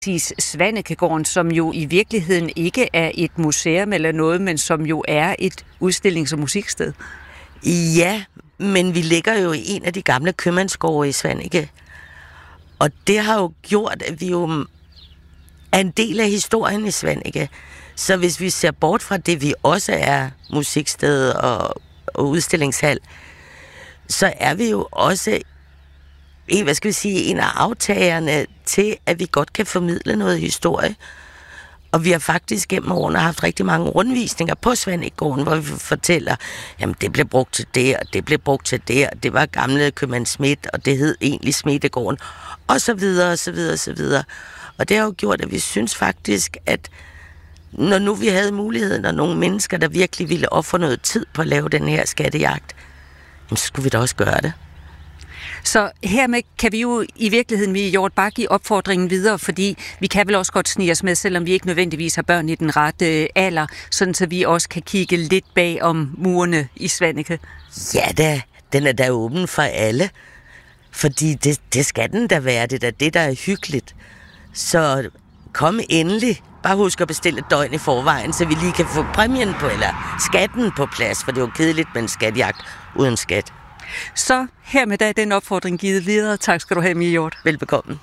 Svanekegården, som jo i virkeligheden ikke er et museum eller noget, men som jo er et udstillings- og musiksted. Ja, men vi ligger jo i en af de gamle købmandsgårde i Svaneke. Og det har jo gjort, at vi jo er en del af historien i Svaneke. Så hvis vi ser bort fra det, vi også er musiksted og udstillingshal, så er vi jo også en af aftagerne til, at vi godt kan formidle noget historie. Og vi har faktisk gennem årene haft rigtig mange rundvisninger på Svanekegården, hvor vi fortæller, jamen det blev brugt til det, og det blev brugt til det, og det var gamle købmand Schmidt, og det hed egentlig Smedegården, og så videre, og så videre, og så videre. Og det har jo gjort, at vi synes faktisk, at når nu vi havde muligheden, og nogle mennesker, der virkelig ville ofre noget tid på at lave den her skattejagt, jamen så skulle vi da også gøre det. Så hermed kan vi jo i virkeligheden, vi i Hjort, bare give opfordringen videre, fordi vi kan vel også godt snige os med, selvom vi ikke nødvendigvis har børn i den rette alder, sådan så vi også kan kigge lidt bag om murene i Svaneke. Ja da, den er da åben for alle, fordi det skal den da være, det er det, der er hyggeligt. Så kom endelig. Bare husk at bestille et døgn i forvejen, så vi lige kan få præmien på, eller skatten på plads, for det er jo kedeligt med en skatjagt uden skat. Så hermed er den opfordring givet videre. Tak skal du have, Mie Hjort. Velbekomme.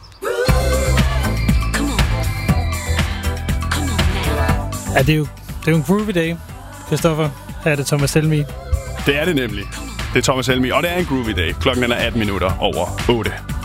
Ja, det er jo en groovy dag, Christoffer. Her er det Thomas Helmig. Det er det nemlig. Det er Thomas Helmig, og det er en groovy dag. Klokken er 18 minutter over 8.